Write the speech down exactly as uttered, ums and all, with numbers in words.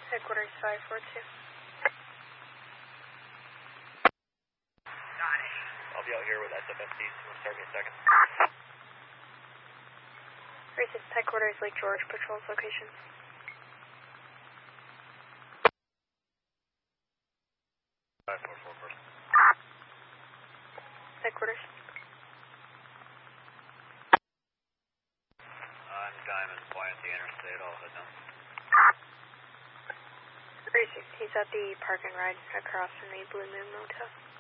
Headquarters five four two. Got it. I'll be out here with S F S Ds. We'll start in a second. Racist headquarters, Lake George, patrols location. five four four four. Headquarters. I'm Diamond, Buoyancy Interstate. I'll head down. Racist, he's at the park and ride across from the Blue Moon Motel.